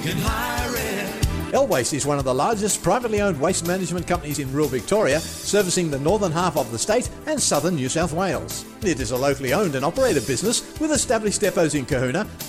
can hire it. L-Waste is one of the largest privately owned waste management companies in rural Victoria, servicing the northern half of the state and southern New South Wales. It is a locally owned and operated business with established depots in Kahuna,